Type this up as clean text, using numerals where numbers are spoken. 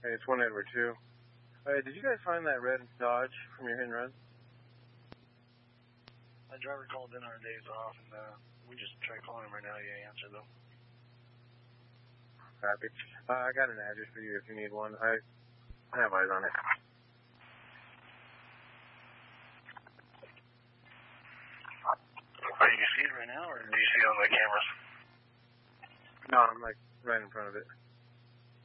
Hey, it's 1 Edward 2. Hey, did you guys find that red Dodge from your hit and run? My driver called in our days off, and we just tried calling him right now. He didn't answer, though. Copy. I got an address for you if you need one. I have eyes on it. Are you see it right now, or do you see it on the cameras? No, I'm like right in front of it.